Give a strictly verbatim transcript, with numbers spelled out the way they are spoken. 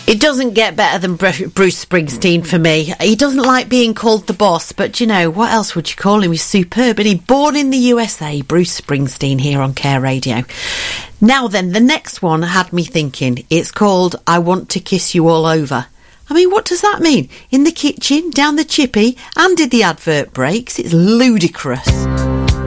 It doesn't get better than Bruce Springsteen for me. He doesn't like being called the boss, but you know, what else would you call him? He's superb. And he born in the U S A, Bruce Springsteen here on Care Radio. Now then, the next one had me thinking. It's called I Want to Kiss You All Over. I mean, what does that mean? In the kitchen, down the chippy, and did the advert breaks? It's ludicrous.